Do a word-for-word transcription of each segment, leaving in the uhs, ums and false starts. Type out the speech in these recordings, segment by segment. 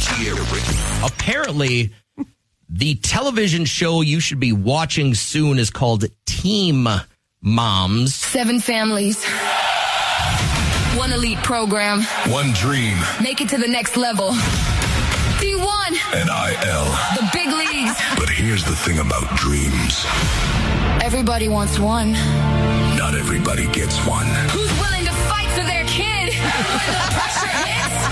Apparently, the television show you should be watching soon is called Team Moms. Seven families. One elite program. One dream. Make it to the next level. D one. N I L. The big leagues. But here's the thing about dreams. Everybody wants one. Not everybody gets one. Who's willing to fight for their kid? When the pressure hits?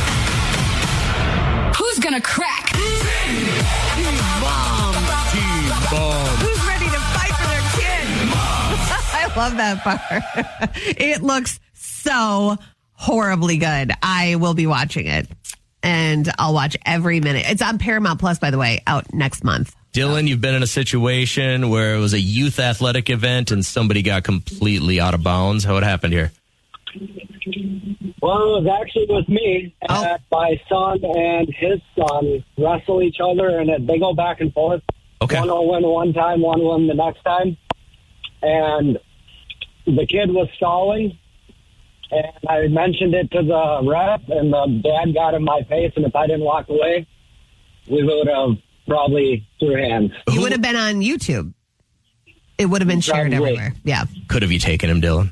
Who's gonna crack? Team Mom. Team Mom. Who's ready to fight for their kid? I love that part. It looks so horribly good. I will be watching it, and I'll watch every minute. It's on Paramount Plus, by the way, out next month. Dylan, you've been in a situation where it was a youth athletic event and somebody got completely out of bounds. How it happened here? Well, it was actually with me. Oh. And my son and his son wrestle each other, and they go back and forth. Okay. One will win one time, one will win the next time. And the kid was stalling, and I mentioned it to the ref, and the dad got in my face, and if I didn't walk away, we would have probably threw hands. You would have been on YouTube. It would have been shared Probably. everywhere. Yeah. Could have you taken him, Dylan?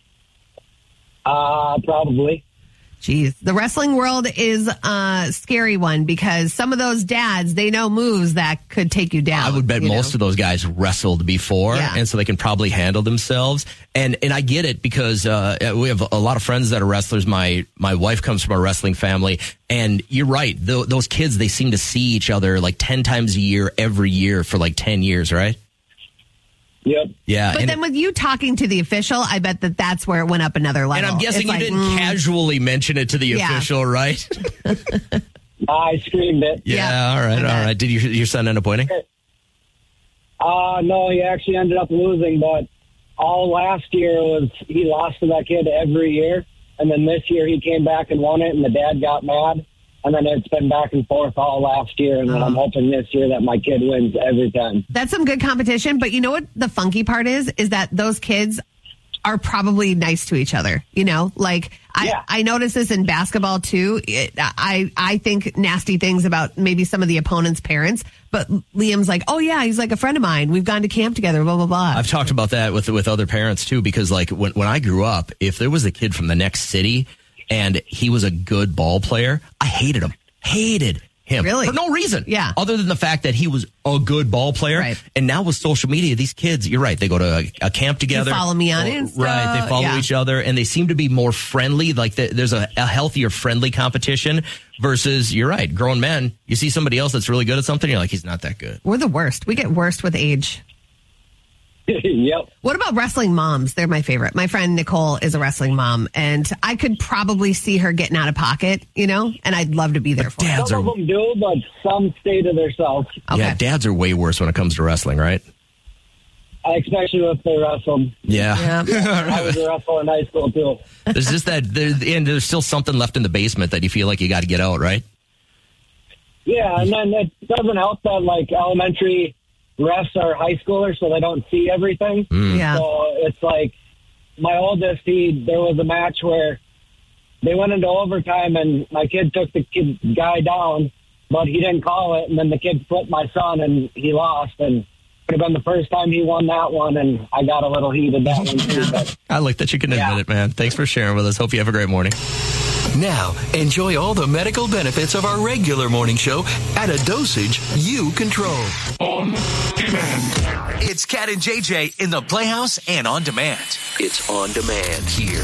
Uh, probably. Jeez. The wrestling world is a scary one because some of those dads, they know moves that could take you down. I would bet you most know? of those guys wrestled before, Yeah. and so they can probably handle themselves. And and I get it because uh, we have a lot of friends that are wrestlers. My my wife comes from a wrestling family, and you're right. Th- those kids, they seem to see each other like ten times a year, every year for like ten years, right? Yep. Yeah. But and, then with you talking to the official, I bet that that's where it went up another level. and I'm guessing It's you like, didn't mm, casually mention it to the Yeah. official, right? I screamed it. Yeah. Yeah, all right. I bet. All right. Did your your son end up winning? Uh, no, he actually ended up losing, but all last year was he lost to that kid every year. And then this year he came back and won it, and the dad got mad. And then it's been back and forth all last year. And then I'm hoping this year that my kid wins every time. That's some good competition. But you know what the funky part is? Is that those kids are probably nice to each other. You know, like I, Yeah. I notice this in basketball too. It, I, I think nasty things about maybe some of the opponent's parents, but Liam's like, oh yeah, he's like a friend of mine. We've gone to camp together, blah, blah, blah. I've talked about that with with other parents too, because like when when I grew up, if there was a kid from the next city and he was a good ball player, I hated him. Hated him. Really? For no reason. Yeah. Other than the fact that he was a good ball player. Right. And now with social media, these kids, you're right, they go to a, a camp together. follow me on Or- Insta. Right. They follow Yeah. each other and they seem to be more friendly. Like the, there's a, a healthier, friendly competition versus, you're right, grown men. You see somebody else that's really good at something, you're like, he's not that good. We're the worst. We get worse with age. Yep. What about wrestling moms? They're my favorite. My friend Nicole is a wrestling mom, and I could probably see her getting out of pocket, you know, and I'd love to be there for her. Dads Some are, of them do, but some stay to themselves, Okay. yeah, dads are way worse when it comes to wrestling, right? especially if they wrestle. Yeah. Yeah. I was a wrestler in high school, too. There's just that, there, and there's still something left in the basement that you feel like you got to get out, right? Yeah, and then it doesn't help that, like, elementary refs are high schoolers, so they don't see everything. Yeah. So it's like my oldest, he there was a match where they went into overtime, and my kid took the kid, guy down, but he didn't call it, and then the kid flipped my son, and he lost, and it would have been the first time he won that one, and I got a little heated that one, too. But I like that you can admit Yeah. it, man. Thanks for sharing with us. Hope you have a great morning. Now, enjoy all the medical benefits of our regular morning show at a dosage you control. On demand. It's Cat and J J in the Playhouse and on demand. It's on demand here.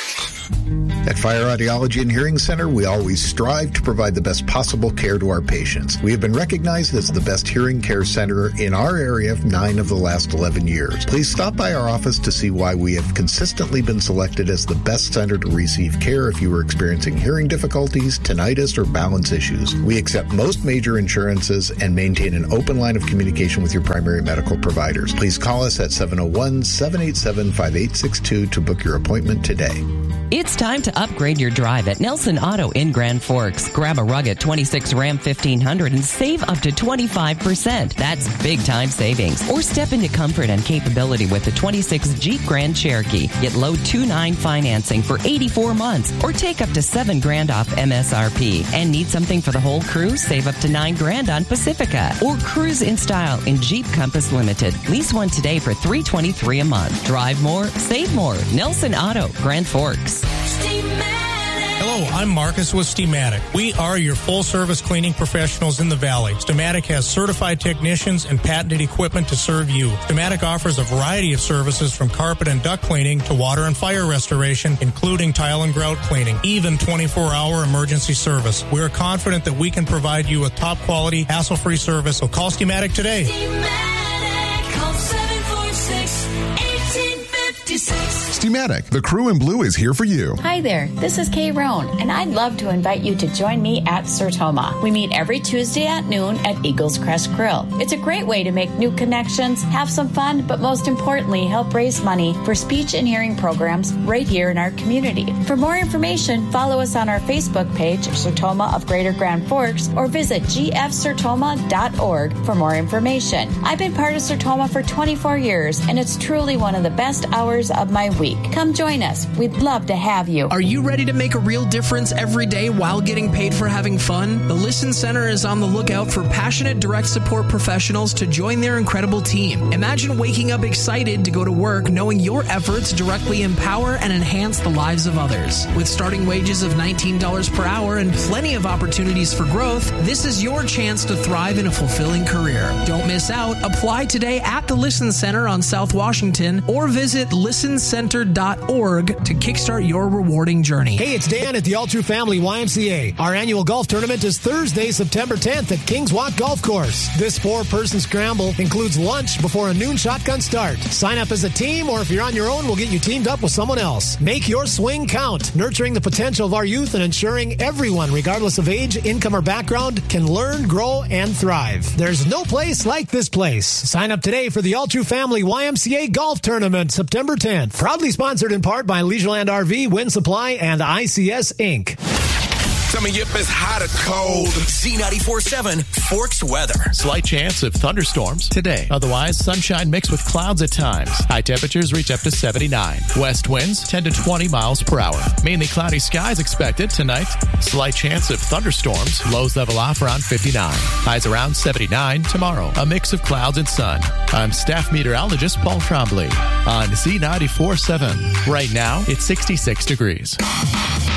At Fire Audiology and Hearing Center, we always strive to provide the best possible care to our patients. We have been recognized as the best hearing care center in our area for nine of the last eleven years. Please stop by our office to see why we have consistently been selected as the best center to receive care if you are experiencing hearing difficulties, tinnitus, or balance issues. We accept most major insurances and maintain an open line of communication with your primary medical providers. Please call us at seven oh one, seven eight seven, five eight six two to book your appointment today. It's time to upgrade your drive at Nelson Auto in Grand Forks. Grab a rugged twenty-six Ram fifteen hundred and save up to twenty-five percent. That's big time savings. Or step into comfort and capability with the twenty-six Jeep Grand Cherokee. Get low two point nine financing for eighty-four months or take up to seven grand off M S R P. And need something for the whole crew? Save up to nine grand on Pacifica. Or cruise in style in Jeep Compass Limited. Lease one today for three hundred twenty-three dollars a month. Drive more, save more. Nelson Auto, Grand Forks. Hello, I'm Marcus with Steamatic. We are your full-service cleaning professionals in the Valley. Steamatic has certified technicians and patented equipment to serve you. Steamatic offers a variety of services from carpet and duct cleaning to water and fire restoration, including tile and grout cleaning, even twenty-four hour emergency service. We are confident that we can provide you with top-quality, hassle-free service, so call Steamatic today. Steamatic, call seven four six, one eight five six. Steamatic, the crew in blue is here for you. Hi there, this is Kay Roan, and I'd love to invite you to join me at Sertoma. We meet every Tuesday at noon at Eagles Crest Grill. It's a great way to make new connections, have some fun, but most importantly, help raise money for speech and hearing programs right here in our community. For more information, follow us on our Facebook page, Sertoma of Greater Grand Forks, or visit g f sertoma dot org for more information. I've been part of Sertoma for twenty-four years, and it's truly one of the best hours of my week. Come join us. We'd love to have you. Are you ready to make a real difference every day while getting paid for having fun? The Listen Center is on the lookout for passionate direct support professionals to join their incredible team. Imagine waking up excited to go to work knowing your efforts directly empower and enhance the lives of others. With starting wages of nineteen dollars per hour and plenty of opportunities for growth, this is your chance to thrive in a fulfilling career. Don't miss out. Apply today at the Listen Center on South Washington or visit listen center dot org to kickstart your rewarding journey. Hey, it's Dan at the All True Family Y M C A. Our annual golf tournament is Thursday, September tenth at Kings Walk Golf Course. This four-person scramble includes lunch before a noon shotgun start. Sign up as a team, or if you're on your own, we'll get you teamed up with someone else. Make your swing count, nurturing the potential of our youth and ensuring everyone, regardless of age, income, or background, can learn, grow, and thrive. There's no place like this place. Sign up today for the All True Family Y M C A Golf Tournament, September tenth. Proudly sponsored in part by Leisureland R V, Wind Supply, and I C S Incorporated. Tell me if it's hot or cold. Z ninety-four point seven Forks weather. Slight chance of thunderstorms today. Otherwise, sunshine mixed with clouds at times. High temperatures reach up to seventy-nine. West winds ten to twenty miles per hour. Mainly cloudy skies expected tonight. Slight chance of thunderstorms. Lows level off around fifty-nine. Highs around seventy-nine tomorrow. A mix of clouds and sun. I'm staff meteorologist Paul Trombley on Z ninety-four point seven. Right now, it's sixty-six degrees.